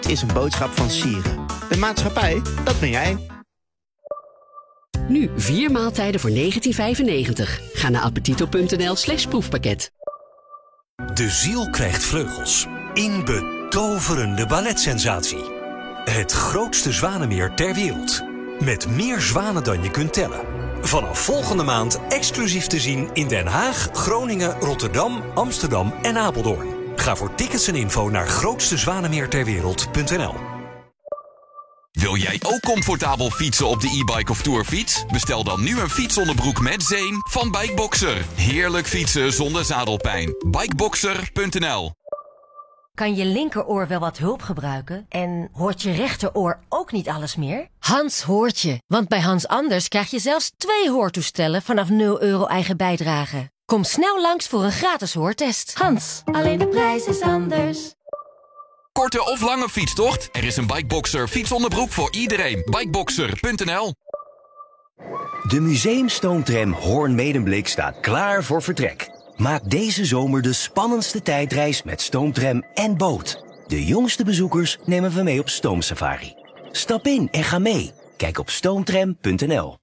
is een boodschap van Sieren. De maatschappij, dat ben jij. Nu 4 maaltijden voor €19,95. Ga naar appetito.nl/proefpakket. De ziel krijgt vleugels. In betoverende balletsensatie. Het grootste zwanenmeer ter wereld. Met meer zwanen dan je kunt tellen. Vanaf volgende maand exclusief te zien in Den Haag, Groningen, Rotterdam, Amsterdam en Apeldoorn. Ga voor tickets en info naar grootstezwanemeerterwereld.nl. Wil jij ook comfortabel fietsen op de e-bike of tourfiets? Bestel dan nu een fietsonderbroek met zeem van Bikeboxer. Heerlijk fietsen zonder zadelpijn. Bikeboxer.nl. Kan je linkeroor wel wat hulp gebruiken? En hoort je rechteroor ook niet alles meer? Hans hoort je, want bij Hans Anders krijg je zelfs 2 hoortoestellen vanaf €0 eigen bijdrage. Kom snel langs voor een gratis hoortest. Hans, alleen de prijs is anders. Korte of lange fietstocht? Er is een Bikeboxer fietsonderbroek voor iedereen. Bikeboxer.nl. De museumstoomtram Hoorn-Medemblik staat klaar voor vertrek. Maak deze zomer de spannendste tijdreis met stoomtram en boot. De jongste bezoekers nemen we mee op stoomsafari. Stap in en ga mee. Kijk op stoomtram.nl.